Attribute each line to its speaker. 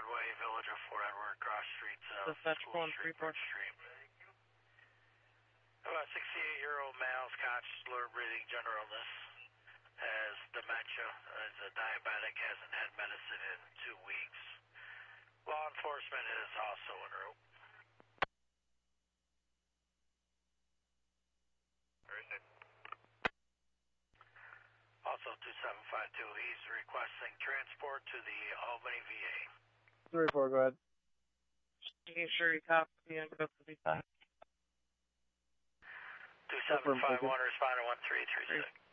Speaker 1: Broadway, Village of Fort Edward, Cross Street South, School Street, Bridge Street. About 68-year-old male, conscious, alert, breathing, general illness, has dementia, is a diabetic, hasn't had medicine in 2 weeks. Law enforcement is also en route. Also 2752, he's requesting transport to the Albany VA.
Speaker 2: 3-4, go ahead.
Speaker 3: Making sure you copy and go to the
Speaker 1: 2751, responding 1336.